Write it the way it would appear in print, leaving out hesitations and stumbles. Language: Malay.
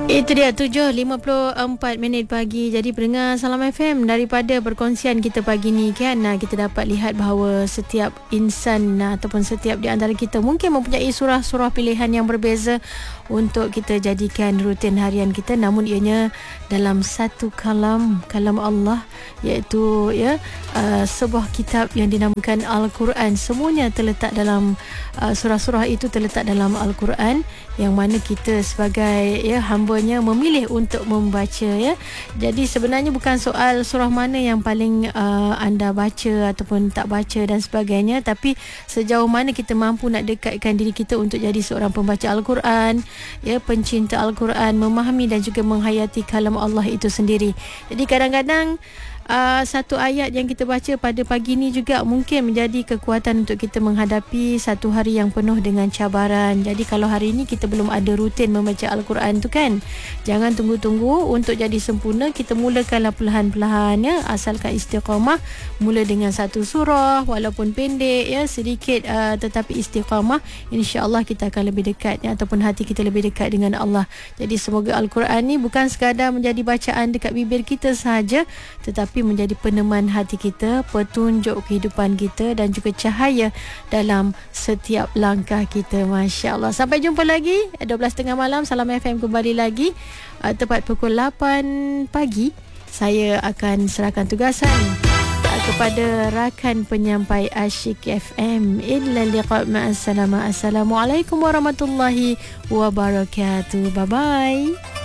Itu dia 7.54 pagi. Jadi pendengar Salam FM, daripada perkongsian kita pagi ni kan, kita dapat lihat bahawa setiap insan ataupun setiap di antara kita mungkin mempunyai surah-surah pilihan yang berbeza untuk kita jadikan rutin harian kita, namun ianya dalam satu kalam Allah, iaitu sebuah kitab yang dinamakan Al-Quran. Semuanya terletak dalam surah-surah itu terletak dalam Al-Quran, yang mana kita sebagai hamba-Nya memilih untuk membaca. Jadi sebenarnya bukan soal surah mana yang paling anda baca ataupun tak baca dan sebagainya, tapi sejauh mana kita mampu nak dekatkan diri kita untuk jadi seorang pembaca Al-Quran, pencinta Al-Quran, memahami dan juga menghayati kalam Allah itu sendiri. Jadi kadang-kadang satu ayat yang kita baca pada pagi ni juga mungkin menjadi kekuatan untuk kita menghadapi satu hari yang penuh dengan cabaran. Jadi kalau hari ini kita belum ada rutin membaca Al-Quran tu kan, jangan tunggu-tunggu untuk jadi sempurna. Kita mulakanlah perlahan-lahan, asalkan istiqamah. Mula dengan satu surah, walaupun pendek sedikit, tetapi istiqamah, insya-Allah kita akan lebih dekat ataupun hati kita lebih dekat dengan Allah. Jadi semoga Al-Quran ni bukan sekadar menjadi bacaan dekat bibir kita sahaja, tetapi menjadi peneman hati kita, petunjuk kehidupan kita dan juga cahaya dalam setiap langkah kita. Masya Allah. Sampai jumpa lagi 12.30 malam. Salam FM kembali lagi tepat pukul 8 pagi. Saya akan serahkan tugasan kepada rakan penyampai Asyik FM. Illa liqa' ma'as salamah. Assalamualaikum warahmatullahi wabarakatuh. Bye bye.